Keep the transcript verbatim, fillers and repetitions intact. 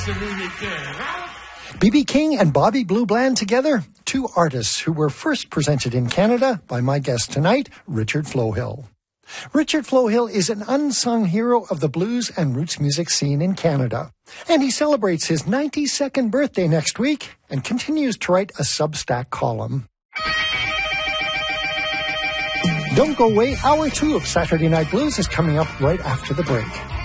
B B King and Bobby Blue Bland together, two artists who were first presented in Canada by my guest tonight, Richard Flohill. Richard Flohill is an unsung hero of the blues and roots music scene in Canada. And he celebrates his ninety-second birthday next week and continues to write a Substack column. Don't go away. Hour two of Saturday Night Blues is coming up right after the break.